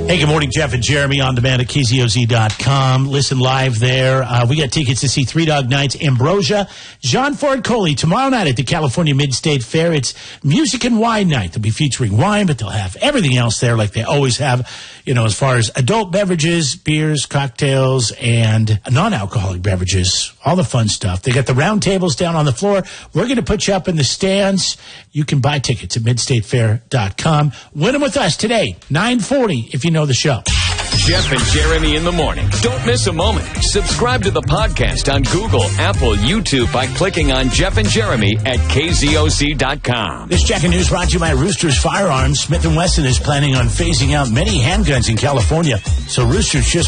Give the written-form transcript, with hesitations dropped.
Hey, good morning, Jeff and Jeremy on demand at KZOZ.com. Listen live there. We got tickets to see Three Dog Nights, Ambrosia, Jean Ford Coley tomorrow night at the California Mid-State Fair. It's music and wine night. They'll be featuring wine, but they'll have everything else there like they always have, you know, as far as adult beverages, beers, cocktails, and non-alcoholic beverages, all the fun stuff. They got the round tables down on the floor. We're going to put you up in the stands. You can buy tickets at midstatefair.com. Win them with us today, 9:40, if you know the show. Jeff and Jeremy in the morning. Don't miss a moment. Subscribe to the podcast on Google, Apple, YouTube by clicking on Jeff and Jeremy at KZOZ.com. This Jack and News brought to you by Roosters Firearms. Smith & Wesson is planning on phasing out many handguns in California. So Roosters just